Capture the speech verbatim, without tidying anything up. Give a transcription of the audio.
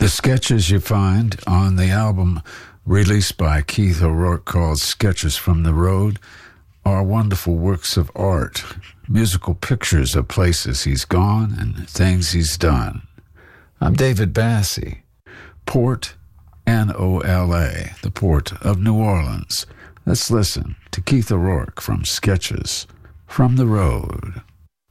The sketches you find on the album released by Keith O'Rourke called Sketches from the Road are wonderful works of art, musical pictures of places he's gone and things he's done. I'm David Bassey. Port, N O L A, the Port of New Orleans. Let's listen to Keith O'Rourke from Sketches from the Road.